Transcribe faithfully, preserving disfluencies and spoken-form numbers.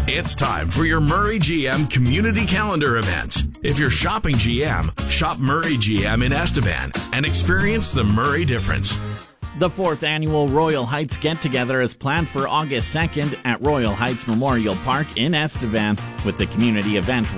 It's time for your Murray G M Community Calendar event. If you're shopping G M, shop Murray G M in Estevan and experience the Murray difference. The fourth annual Royal Heights Get-Together is planned for August second at Royal Heights Memorial Park in Estevan, with the community event